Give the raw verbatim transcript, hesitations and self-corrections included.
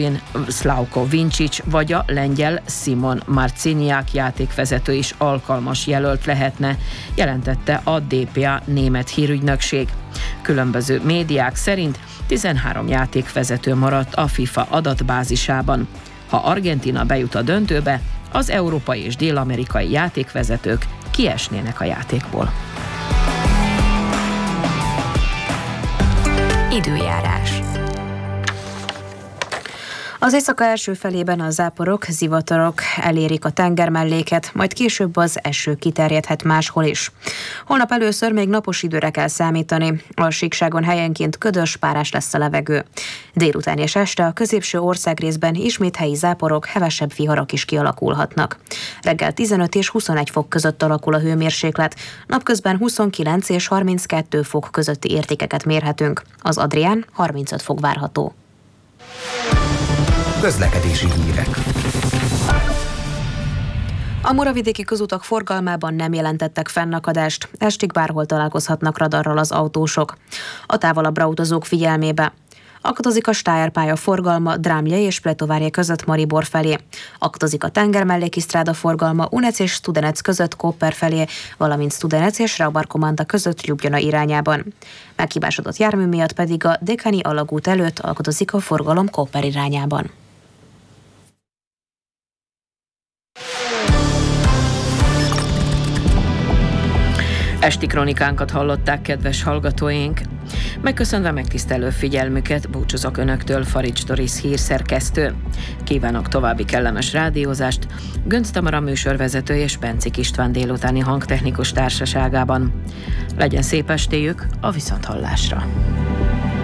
Slavko Vincic vagy a lengyel Simon Marciniak játékvezető is alkalmas jelölt lehetne, jelentette a dé pé á német hírügynökség. Különböző médiák szerint tizenhárom játékvezető maradt a FIFA adatbázisában. Ha Argentína bejut a döntőbe, az európai és dél-amerikai játékvezetők kiesnének a játékból. Időjárás. Az éjszaka első felében a záporok, zivatarok elérik a tengermelléket, majd később az eső kiterjedhet máshol is. Holnap először még napos időre kell számítani, a síkságon helyenként ködös, párás lesz a levegő. Délután és este a középső országrészben ismét helyi záporok, hevesebb viharok is kialakulhatnak. Reggel tizenöt és huszonegy fok között alakul a hőmérséklet, napközben huszonkilenc és harminckettő fok közötti értékeket mérhetünk. Az Adrián harmincöt fok várható. Közlekedési hírek. A muravidéki közutak forgalmában nem jelentettek fennakadást, estig bárhol találkozhatnak radarral az autósok. A távolabbra utazók figyelmébe. Akadozik a Steyr pálya forgalma Drámlya és Pretovárje között Maribor felé. Akadozik a tengermelléki sztráda forgalma Unec és Studenec között Koper felé, valamint Studenec és Raubarkomanda között Ljubljana irányában. Meghibásodott jármű miatt pedig a Dékáni alagút előtt akadozik a forgalom Koper irányában. Esti kronikánkat hallották, kedves hallgatóink. Megköszönve megtisztelő figyelmüket, búcsúzok Önöktől, Farics Doris hírszerkesztő. Kívánok további kellemes rádiózást Gönc Tamara műsorvezető és Bencik István délutáni hangtechnikus társaságában. Legyen szép estéjük, a viszonthallásra!